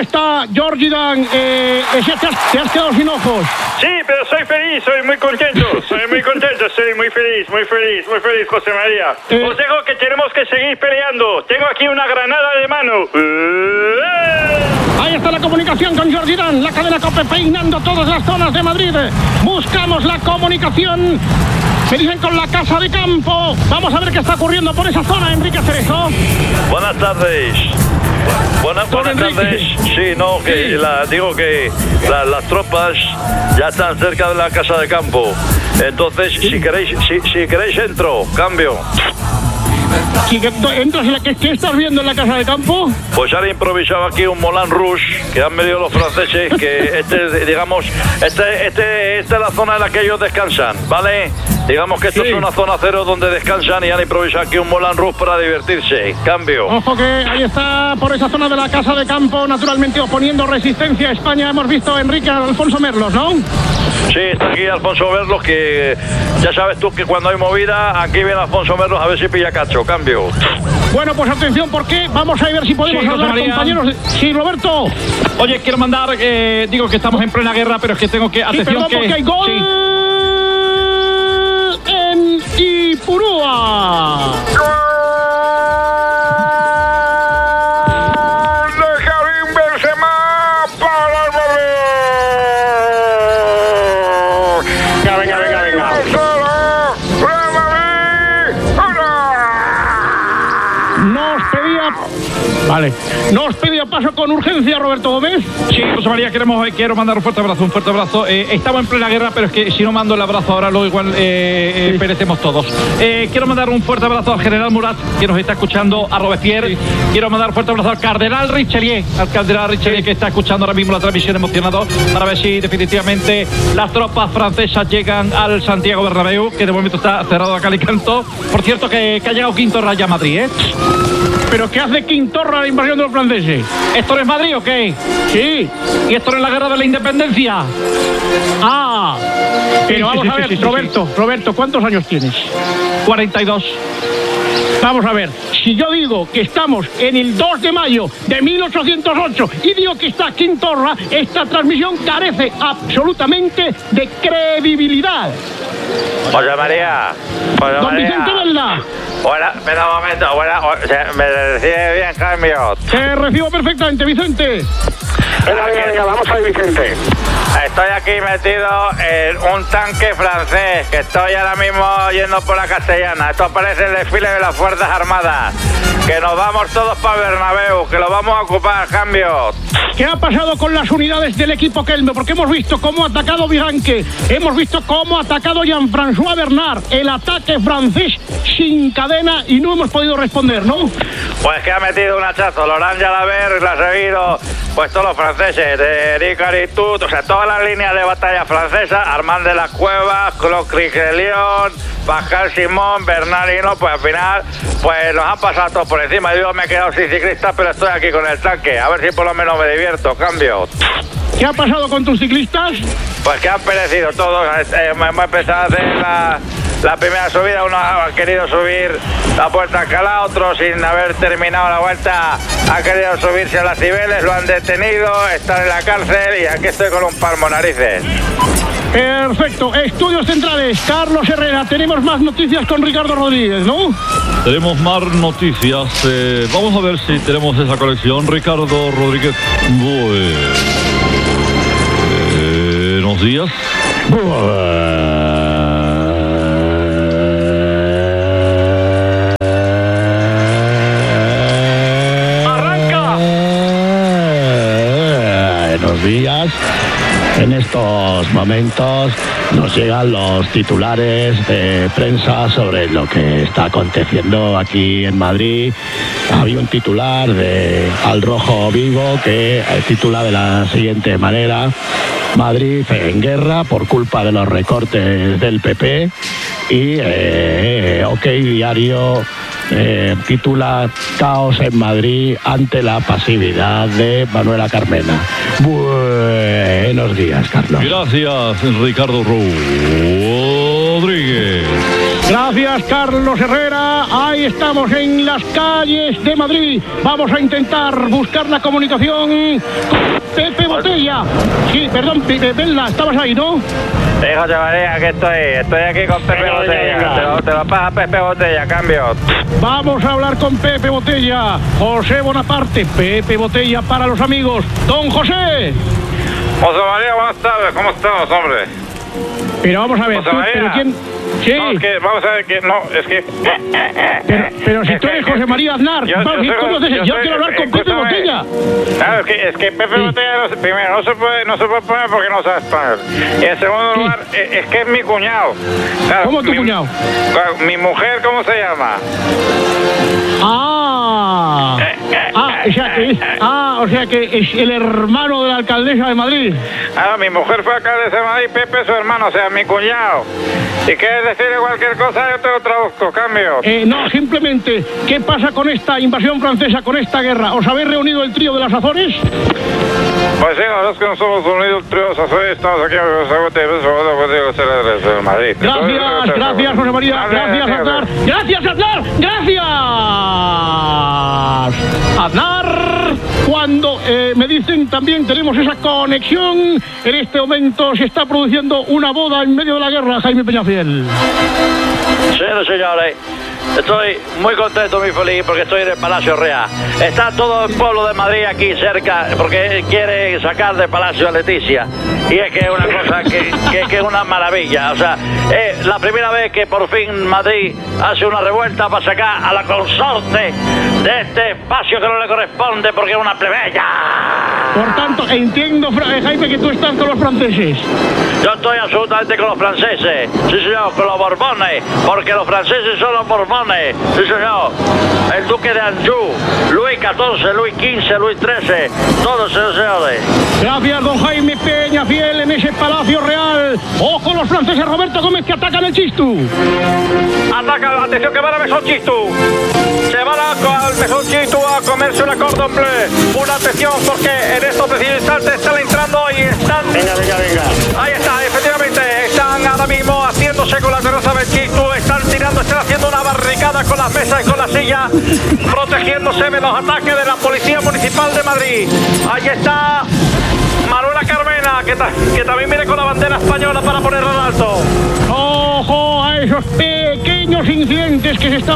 está Jordi Dan. Te has quedado sin ojos. Sí, pero soy feliz, soy muy contento, soy muy feliz, José María. Os digo que tenemos que seguir peleando. Tengo aquí una granada de mano. Ahí está la comunicación con Jordi Dan, la cadena COPE peinando todas las zonas de Madrid. Buscamos la comunicación. Me dicen con la casa de campo. Vamos a ver qué está ocurriendo por esa zona, Enrique Cerezo. Buenas tardes. Buenas tardes. Sí, no, que digo que las tropas ya están cerca de la casa de campo. Entonces, si queréis entro, cambio. ¿Qué estás viendo en la casa de campo? Pues han improvisado aquí un Moulin Rouge que han venido los franceses, que esta es la zona en la que ellos descansan, ¿vale? Digamos que esto es una zona cero donde descansan y han improvisado aquí un Moulin Rouge para divertirse. Cambio. Ojo que ahí está por esa zona de la casa de campo, naturalmente oponiendo resistencia a España. Hemos visto a Enrique Alfonso Merlos, ¿no? Sí, está aquí Alfonso Merlos, que ya sabes tú que cuando hay movida, aquí viene Alfonso Merlos a ver si pilla cacho. Cambio. Bueno, pues atención, porque vamos a ver si podemos hablar, compañeros. Sí, Roberto. Oye, quiero mandar, digo que estamos en plena guerra, pero es que tengo que... Atención, porque hay gol en Ipurúa. Vale. Nos pedía paso con urgencia Roberto Gómez. Sí, José María, quiero mandar un fuerte abrazo. Estamos en plena guerra, pero es que si no mando el abrazo ahora, luego igual perecemos todos. Quiero mandar un fuerte abrazo al general Murat, que nos está escuchando, a Robespierre. Sí. Quiero mandar un fuerte abrazo al cardenal Richelieu, que está escuchando ahora mismo la transmisión, emocionado, para ver si definitivamente las tropas francesas llegan al Santiago Bernabéu, que de momento está cerrado a cal y canto. Por cierto, que ha llegado Quintorra ya a Madrid, ¿eh? ¿Pero qué hace Quintorra la invasión de los franceses? ¿Esto no es Madrid o qué? Sí. ¿Y esto no es la guerra de la independencia? Ah. Pero vamos a ver, Roberto, ¿cuántos años tienes? 42. Vamos a ver, si yo digo que estamos en el 2 de mayo de 1808 y digo que está Quintorra, esta transmisión carece absolutamente de credibilidad. José María. Don Vicente Velda. Hola, espera un momento. ¿Me recibe bien, cambio? Te recibo perfectamente, Vicente. Venga, vamos a ver, Vicente. Estoy aquí metido en un tanque francés, que estoy ahora mismo yendo por la Castellana. Esto parece el desfile de las Fuerzas Armadas. Que nos vamos todos para Bernabéu, que lo vamos a ocupar, cambio. ¿Qué ha pasado con las unidades del equipo Kelme? Porque hemos visto cómo ha atacado Viranque, hemos visto cómo ha atacado Jean-François Bernard, el ataque francés sin cadena, y no hemos podido responder, ¿no? Pues que ha metido un hachazo, Laurent Jalabert, la ha seguido, pues todos los franceses, de Eric Aritut, o sea, todas las líneas de batalla francesas, Armand de la Cueva, Claude Criquelion, Pascal Simón, Bernardino, pues al final, pues nos han pasado todos por encima. Yo me he quedado sin ciclista, pero estoy aquí con el tanque, a ver si por lo menos me divierto, cambio. ¿Qué ha pasado con tus ciclistas? Pues que han perecido todos. Hemos empezado a hacer la primera subida, uno ha querido subir la Puerta Alcalá, otro sin haber terminado la vuelta ha querido subirse a las Cibeles, lo han detenido, están en la cárcel y aquí estoy con un palmo narices. Perfecto, Estudios Centrales, Carlos Herrera, tenemos más noticias con Ricardo Rodríguez, ¿no? Tenemos más noticias, vamos a ver si tenemos esa colección. Ricardo Rodríguez, buenos días. Días. En estos momentos nos llegan los titulares de prensa sobre lo que está aconteciendo aquí en Madrid. Había un titular de Al Rojo Vivo que titula de la siguiente manera: Madrid en guerra por culpa de los recortes del PP. Y OK Diario titula Caos en Madrid ante la pasividad de Manuela Carmena. Buenos días, Carlos. Gracias, Ricardo Rodríguez. Gracias, Carlos Herrera. Ahí estamos en las calles de Madrid. Vamos a intentar buscar la comunicación con Pepe Botella. Sí, perdón, Venla, estabas ahí, ¿no? Sí, José María, que estoy aquí con Pepe Botella. Te lo pasa Pepe Botella, cambio. Vamos a hablar con Pepe Botella. José Bonaparte, Pepe Botella para los amigos. Don José. José María, buenas tardes, ¿cómo estamos, hombre? Pero vamos a ver, José María. ¿pero quién? Sí. No, es que, vamos a ver, que no, es que... Pero si tú eres José María Aznar, yo quiero hablar con Pepe Botella. Claro, es que Pepe Botella, primero, no se puede poner porque no sabe español. Y en segundo lugar, es que es mi cuñado. Claro, ¿Cómo tu cuñado? Mi mujer, ¿cómo se llama? O sea que es el hermano de la alcaldesa de Madrid. Mi mujer fue alcaldesa de Madrid, Pepe es su hermano, o sea, mi cuñado. Si quieres decirle cualquier cosa, yo te lo traduzco, cambio. No, simplemente, ¿qué pasa con esta invasión francesa, con esta guerra? ¿Os habéis reunido el trío de las Azores? Pues sí, la verdad es que nos hemos unido el trío de las Azores, estamos aquí en Madrid. Gracias, José María, gracias, Aznar. ¡Gracias, Aznar! ¡Gracias! Aznar, cuando me dicen también tenemos esa conexión, en este momento se está produciendo una boda en medio de la guerra, Jaime Peñafiel. Señores, señores, estoy muy contento, muy feliz porque estoy en el Palacio Real. Está todo el pueblo de Madrid aquí cerca porque quiere sacar del Palacio a Leticia. Y es que es una cosa que es una maravilla. O sea, es la primera vez que por fin Madrid hace una revuelta para sacar a la consorte de este espacio que no le corresponde porque es una plebeya. Por tanto, entiendo, Jaime, que tú estás con los franceses. Yo estoy absolutamente con los franceses. Sí, señor, con los Borbones. Porque los franceses son los Borbones. Sí, señor. El duque de Anjou, Luis XIV, Luis XV, Luis XIII. Todos, señores. Gracias, don Jaime Peñafiel, en ese Palacio Real. ¡Ojo los franceses, Roberto Gómez, que atacan el Chistu! Ataca, atención, que van a Mesón Chistu. Se van al Mesón Chistu a comerse una cordon bleu. Una atención, porque en estos precisos instantes están entrando y están... Venga. Ahí está, efectivamente, están ahora mismo haciéndose con la terraza del Chistu, están haciendo una barricada con las mesas y con las sillas, protegiéndose de los ataques de la Policía Municipal de Madrid. Ahí está Manuela Carmena, que también viene con la bandera española para ponerla en alto. ¡Ojo a esos pequeños incidentes que se están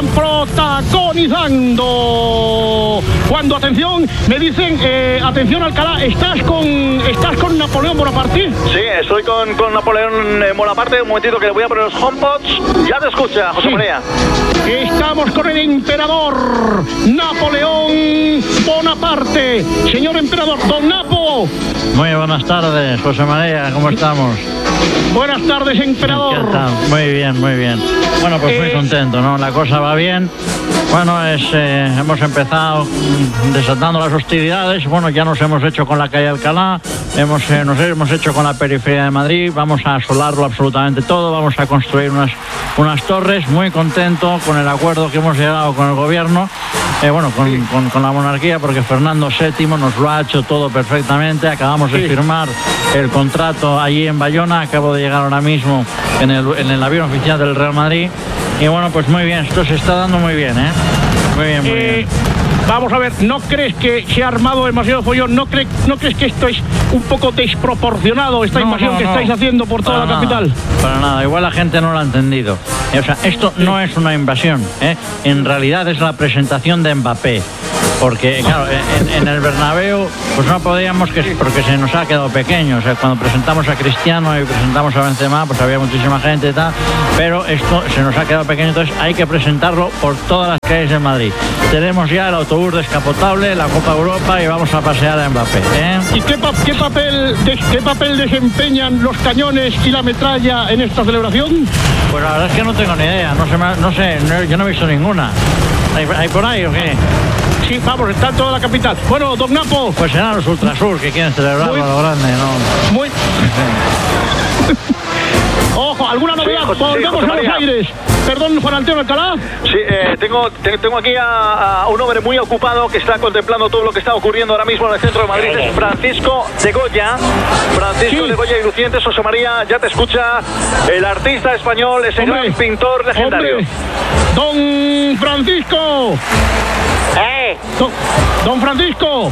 protagonizando! Cuando, atención, me dicen, atención Alcalá, ¿estás con Napoleón Bonaparte? Sí, estoy con Napoleón Bonaparte. Un momentito que le voy a poner los HomePods. Ya te escucha, José María. Estamos con el emperador Napoleón Bonaparte. Señor emperador, don Napo. Muy buenas tardes, José María, ¿cómo estamos? Buenas tardes, emperador. ¿Qué tal? Muy bien, muy bien. Bueno, pues muy contento, ¿no? La cosa va bien. Bueno, hemos empezado desatando las hostilidades. Bueno, ya nos hemos hecho con la calle Alcalá, nos hemos hecho con la periferia de Madrid. Vamos a asolarlo absolutamente todo. Vamos a construir unas torres. Muy contento con el acuerdo que hemos llegado con el gobierno. Con la monarquía, porque Fernando VII nos lo ha hecho todo perfectamente. Acabamos de firmar el contrato allí en Bayona. Acabo de llegar ahora mismo en el avión oficial del Real Madrid. Y bueno, pues muy bien, esto se está dando muy bien, ¿eh? Muy bien. Vamos a ver, ¿no crees que se ha armado demasiado follón? ¿No crees que esto es un poco desproporcionado, esta invasión que estáis haciendo por toda la capital? Para nada, igual la gente no lo ha entendido. O sea, esto no es una invasión, ¿eh? En realidad es la presentación de Mbappé. Porque, claro, en el Bernabéu, pues no podíamos, porque se nos ha quedado pequeño. O sea, cuando presentamos a Cristiano y presentamos a Benzema, pues había muchísima gente y tal. Pero esto se nos ha quedado pequeño, entonces hay que presentarlo por todas las calles de Madrid. Tenemos ya el autobús descapotable, la Copa Europa, y vamos a pasear a Mbappé, ¿eh? ¿Y qué papel desempeñan los cañones y la metralla en esta celebración? Pues la verdad es que no tengo ni idea, no sé, yo no he visto ninguna. ¿Hay por ahí o qué? Sí, vamos, está en toda la capital. Bueno, don Napo. Pues serán los Ultrasur que quieren celebrarlo a lo grande, ¿no? Muy... Ojo, ¿alguna novedad? Volvemos a los aires. Perdón, Juan Antonio Alcalá. Sí, tengo aquí a un hombre muy ocupado que está contemplando todo lo que está ocurriendo ahora mismo en el centro de Madrid. Es Francisco de Goya. Francisco de Goya y Lucientes. José María, ya te escucha el artista español, ese gran pintor legendario. Don Francisco. Don Francisco.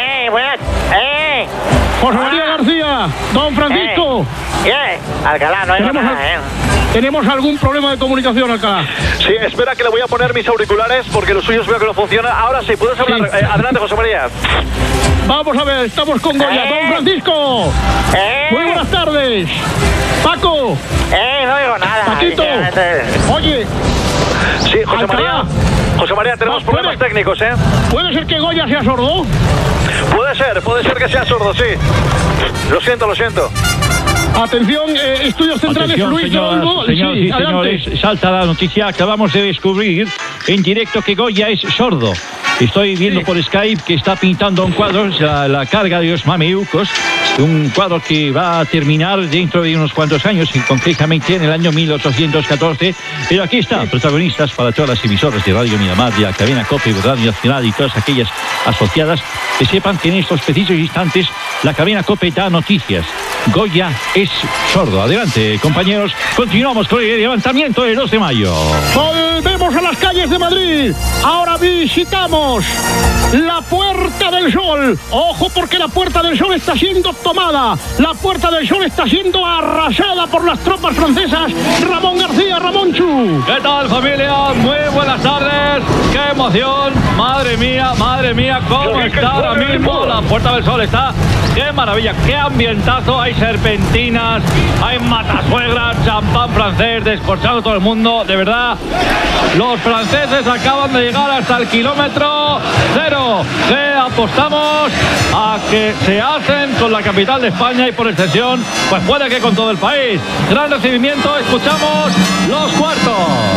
José María García. Don Francisco. Alcalá, no hay nada, ¿Tenemos algún problema de comunicación, Alcalá? Sí, espera que le voy a poner mis auriculares porque los suyos veo que no funciona. Ahora sí, ¿puedes hablar? Sí. Adelante, José María. Vamos a ver, estamos con Goya. Don Francisco. Muy buenas tardes. Paco. No digo nada. Paquito. Oye. Sí, José Alcalá. María, tenemos problemas técnicos, ¿eh? ¿Puede ser que Goya sea sordo? Puede ser que sea sordo, sí. Lo siento. Atención, estudios centrales, Atención, Luis Domingo. señores y adelante. señores, salta la noticia. Acabamos de descubrir en directo que Goya es sordo. Estoy viendo por Skype que está pintando un cuadro, la carga de los mameucos, un cuadro que va a terminar dentro de unos cuantos años, y concretamente en el año 1814. Pero aquí están protagonistas para todas las emisoras de Radio Miramar, de la cadena COPE, Radio Nacional y todas aquellas asociadas, que sepan que en estos precisos instantes la cadena COPE da noticias. Goya es sordo. Adelante, compañeros. Continuamos con el levantamiento del 2 de mayo. Volvemos a las calles de Madrid. Ahora visitamos la Puerta del Sol. Ojo, porque la Puerta del Sol está siendo tomada. La Puerta del Sol está siendo arrasada por las tropas francesas. Ramón García, Ramonchu. ¿Qué tal, familia? Muy buenas tardes. ¡Qué emoción! Madre mía, cómo está ahora mismo la Puerta del Sol. Está, qué maravilla, qué ambientazo. Hay serpentinas, hay matasuegras, champán francés, descorchado todo el mundo. De verdad, los franceses acaban de llegar hasta el kilómetro 0. Que apostamos a que se hacen con la capital de España y por extensión, pues puede que con todo el país. Gran recibimiento, escuchamos los cuartos.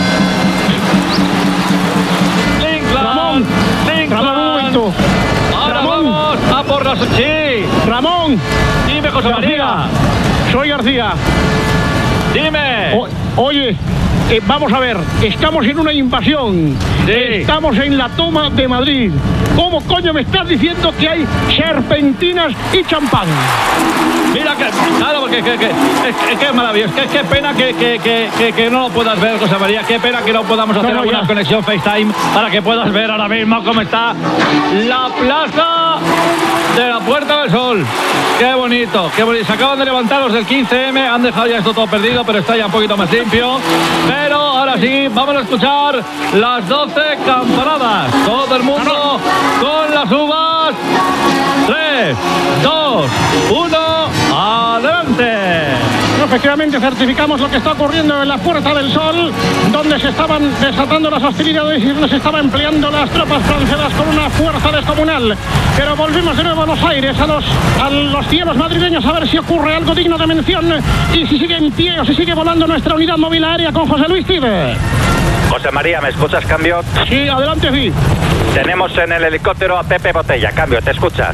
Ramón, un momento. Ahora Ramón. vamos a por las... Sí. Ramón. Dime, José María. Soy García. Dime. Oye, vamos a ver, estamos en una invasión. Sí. Estamos en la toma de Madrid. ¿Cómo coño me estás diciendo que hay serpentinas y champán? Mira que, claro, qué maravilloso. Qué pena que no lo puedas ver, José María. Qué pena que no podamos hacer alguna conexión FaceTime para que puedas ver ahora mismo cómo está la plaza de la Puerta del Sol. Qué bonito, qué bonito. Se acaban de levantar los del 15M, han dejado ya esto todo perdido, pero está ya un poquito más limpio. Pero ahora sí, vamos a escuchar las 12 campanadas. Todo el mundo con las uvas. 3, 2, 1, adelante. Efectivamente, certificamos lo que está ocurriendo en la Puerta del Sol, donde se estaban desatando las hostilidades y donde se estaban empleando las tropas francesas con una fuerza descomunal. Pero volvimos de nuevo a los aires, a los cielos madrileños, a ver si ocurre algo digno de mención y si sigue en pie o si sigue volando nuestra unidad móvil aérea con José Luis Tibe. José María, ¿me escuchas? Cambio. Sí, adelante, sí. Tenemos en el helicóptero a Pepe Botella. Cambio, ¿te escuchas?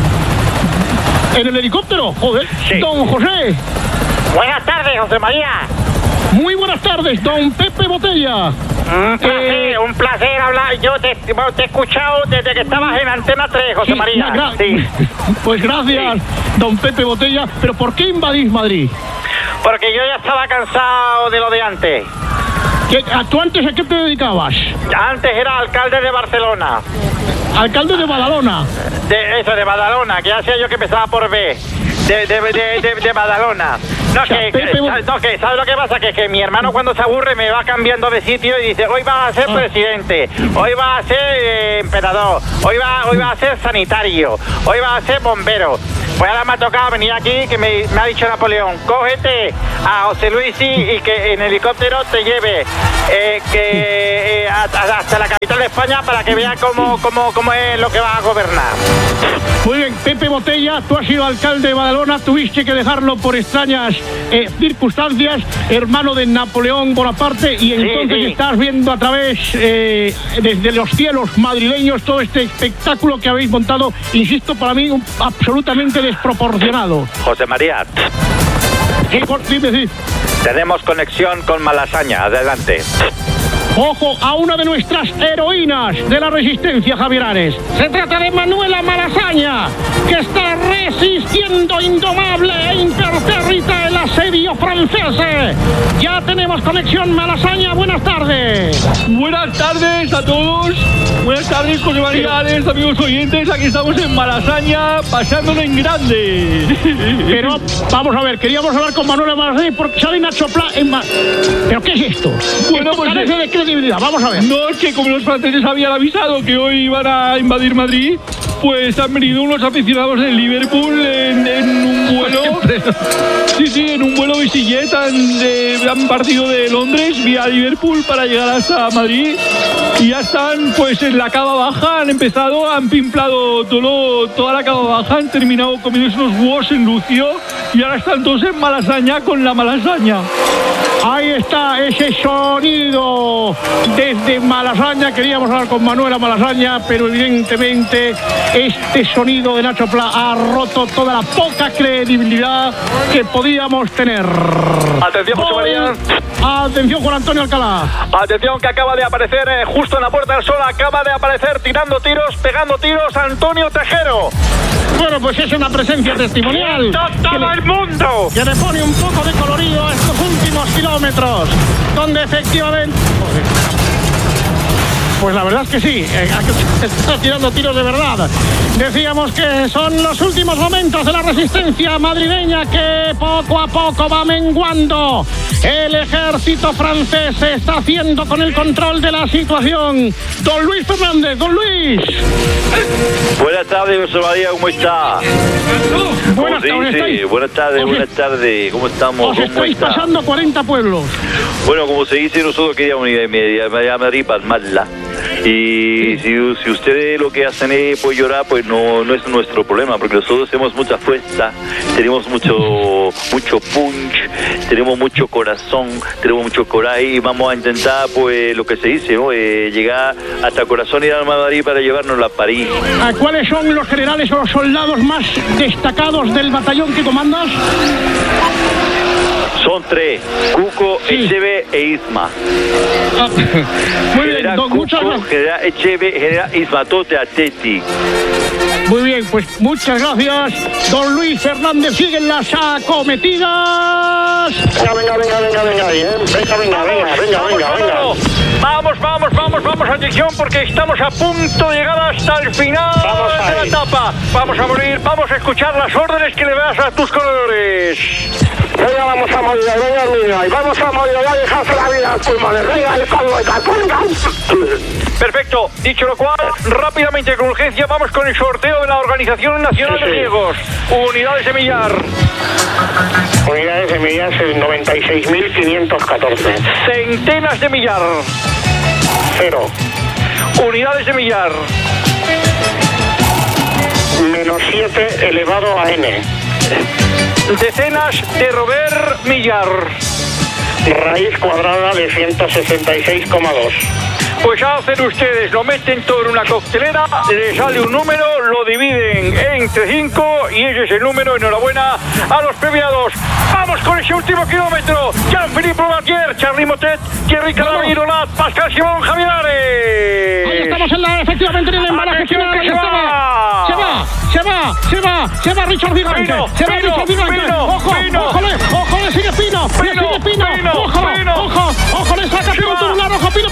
¿En el helicóptero? Joder. Sí. Don José. Buenas tardes, José María. Muy buenas tardes, don Pepe Botella. Un placer hablar. Yo te he escuchado desde que estabas en Antena 3, José María. Sí. Pues gracias, don Pepe Botella. ¿Pero por qué invadís Madrid? Porque yo ya estaba cansado de lo de antes. ¿Tú antes a qué te dedicabas? Antes era alcalde de Barcelona. Alcalde de Badalona. De Badalona, que hacía yo que empezaba por B. De Badalona. ¿Sabes lo que pasa? Que mi hermano cuando se aburre me va cambiando de sitio y dice, hoy vas a ser presidente, hoy vas a ser emperador, hoy va a ser sanitario, hoy vas a ser bombero. Pues ahora me ha tocado venir aquí, que me ha dicho Napoleón, cógete a José Luis y que en helicóptero te lleve hasta la capital de España para que vea cómo es lo que va a gobernar. Muy bien, Pepe Botella, tú has sido alcalde de Badalona, tuviste que dejarlo por extrañas circunstancias, hermano de Napoleón Bonaparte, y entonces estás viendo a través, desde los cielos madrileños, todo este espectáculo que habéis montado, insisto, para mí absolutamente desproporcionado. José María. Sí, dime, sí. Tenemos conexión con Malasaña, adelante. Ojo a una de nuestras heroínas de la resistencia, Javier Ares. Se trata de Manuela Malasaña, que está resistiendo indomable e impertérrita el asedio francés. Ya tenemos conexión, Malasaña, buenas tardes. Buenas tardes a todos. Buenas tardes, José María Ares, amigos oyentes. Aquí estamos en Malasaña, pasándolo en grande. Pero, vamos a ver, queríamos hablar con Manuela Malasaña porque sale Nacho Pla en ¿Pero qué es esto? Bueno, esto pues carece de credibilidad, vamos a ver. No, es que como los franceses habían avisado que hoy iban a invadir Madrid, pues han venido unos aficionados del Liverpool en un vuelo. Sí, en un vuelo EasyJet han partido de Londres vía Liverpool para llegar hasta Madrid. Y ya están pues en la cava baja, han pimplado toda la cava baja, han terminado comiéndose unos huevos en Lucio y ahora están todos en Malasaña con la Malasaña. Ahí está ese sonido desde Malasaña. Queríamos hablar con Manuela Malasaña, pero evidentemente este sonido de Nacho Pla ha roto toda la poca credibilidad que podíamos tener. Atención, José María. Atención, Juan Antonio Alcalá. Atención, que acaba de aparecer justo en la Puerta del Sol, acaba de aparecer tirando tiros, pegando tiros, Antonio Tejero. Bueno, pues es una presencia testimonial. ¡Todo el mundo! Que le pone un poco de colorido a estos últimos kilómetros, donde efectivamente... Pues la verdad es que sí, está tirando tiros de verdad. Decíamos que son los últimos momentos de la resistencia madrileña que poco a poco va menguando. El ejército francés se está haciendo con el control de la situación. Don Luis Fernández, don Luis. Buenas tardes, José María, ¿cómo está? Buenas tardes. Buenas tardes, ¿cómo estamos? Os estáis pasando 40 pueblos. Bueno, como se dice, nosotros queríamos ir a Madrid para armarla. Y si ustedes lo que hacen es pues llorar, pues no es nuestro problema, porque nosotros tenemos mucha fuerza, tenemos mucho punch, tenemos mucho corazón, tenemos mucho coraje y vamos a intentar pues lo que se dice, ¿no? Llegar hasta Corazón y ir a Madrid para llevarnos a París. ¿Cuáles son los generales o los soldados más destacados del batallón que comandas? Son 3, Cuco, Echeve e Isma. Muy bien, don, muchas gracias. General Echeve, General Isma, Tote Ateti. Muy bien, pues muchas gracias. Don Luis Fernández, siguen las acometidas. Venga. Vamos, atención, porque estamos a punto de llegar hasta el final de la etapa. Vamos a morir, vamos a escuchar las órdenes que le das a tus corredores. Venga, vamos a morir, vamos a morir, a dejarse la vida al pulmones, venga. Perfecto, dicho lo cual, rápidamente con urgencia vamos con el sorteo de la Organización Nacional de Riegos. Unidades de millar. Unidades de millar, 96.514. Centenas de millar. 0. Unidades de millar. -7 elevado a n. Decenas de rober millar. Raíz cuadrada de 166,2. Pues hacen ustedes, lo meten todo en una coctelera, le sale un número, lo dividen entre 5 y ese es el número. Enhorabuena a los premiados. Vamos con ese último kilómetro. Jean-Philippe Louvatier, Charly Motet, Thierry Calabi, Rolat, Pascal Simón, Javier Ares. Ahí estamos efectivamente en el embalaje final. Se va Richard Vigante. Ojo, sigue Pino. Ojo, le saca Pino Turular. Ojo, Pino.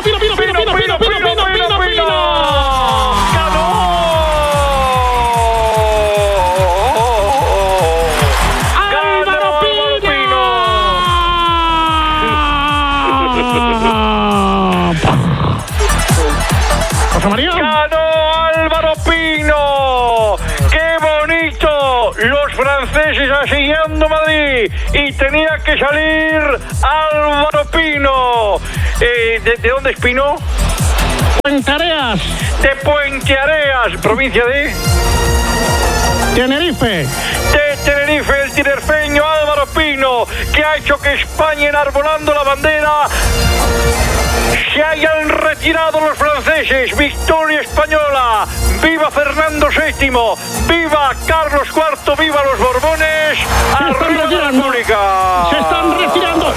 José María. ¡Ganó Álvaro Pino! ¡Qué bonito! Los franceses asediando Madrid y tenía que salir Álvaro Pino. ¿De dónde es Pino? Puente Areas. De Puente Areas, provincia de Tenerife. De Tenerife, el tinerfeño Álvaro Pino, que ha hecho que España, enarbolando la bandera, se hayan retirado los franceses. Victoria española. ¡Viva Fernando VII! ¡Viva Carlos IV! ¡Viva los Borbones! ¡Arriba la República! Se están retirando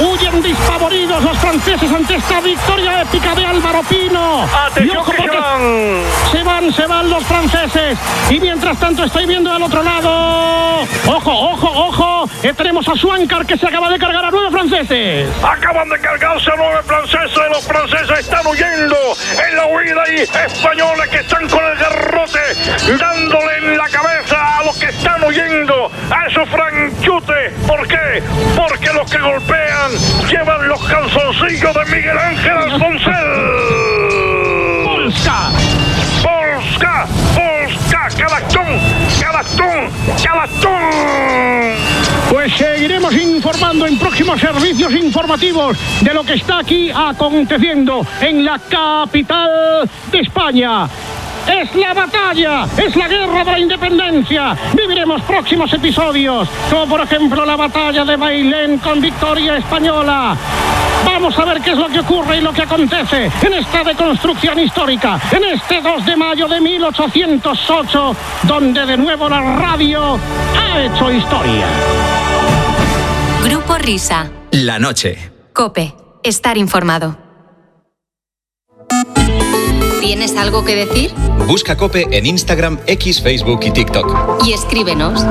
franceses ante esta victoria épica de Álvaro Pino. Atención, se van los franceses. Y mientras tanto estoy viendo al otro lado. Ojo. Tenemos a Schwankar que se acaba de cargar a 9 franceses. Acaban de cargarse a 9 franceses. Los franceses están huyendo en la huida y españoles que están con el garrote dándole en la cabeza a los que están huyendo, a esos franchutes. ¿Por qué? Porque los que golpean llevan los calzoncillos de Miguel Ángel Alfonsel. Polska, Calastón. Pues seguiremos informando en próximos servicios informativos de lo que está aquí aconteciendo en la capital de España. Es la batalla, es la guerra de la independencia. Viviremos próximos episodios, como por ejemplo la batalla de Bailén con victoria española. Vamos a ver qué es lo que ocurre y lo que acontece en esta deconstrucción histórica, en este 2 de mayo de 1808, donde de nuevo la radio ha hecho historia. Grupo Risa. La noche. COPE. Estar informado. ¿Tienes algo que decir? Busca COPE en Instagram, X, Facebook y TikTok. Y escríbenos.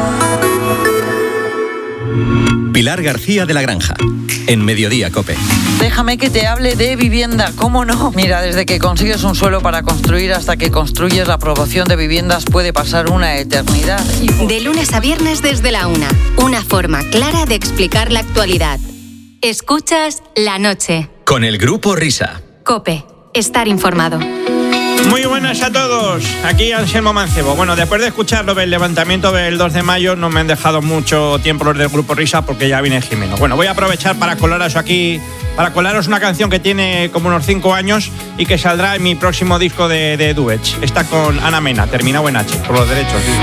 Pilar García de la Granja, en Mediodía COPE. Déjame que te hable de vivienda, ¿cómo no? Mira, desde que consigues un suelo para construir hasta que construyes la aprobación de viviendas puede pasar una eternidad. De lunes a viernes desde la 1, una forma clara de explicar la actualidad. Escuchas La Noche. Con el Grupo Risa. COPE. Estar informado. Muy buenas a todos, aquí Anselmo Mancebo. Bueno, después de escuchar lo del levantamiento del 2 de mayo, no me han dejado mucho tiempo los del Grupo Risa porque ya viene Jimeno. Bueno, voy a aprovechar para colaros aquí, para colaros una canción que tiene como unos 5 años y que saldrá en mi próximo disco de duets. Está con Ana Mena, terminado en H, por los derechos.